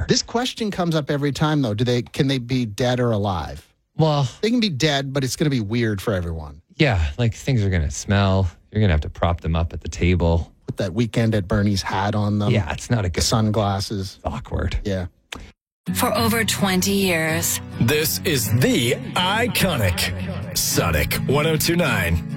This question comes up every time, though. Can they be dead or alive? Well, they can be dead, but it's going to be weird for everyone. Yeah, like things are going to smell. You're going to have to prop them up at the table. Put that Weekend at Bernie's hat on them. Yeah, it's not a good... Sunglasses. It's awkward. Yeah. For over 20 years. This is the iconic Sonic 102.9.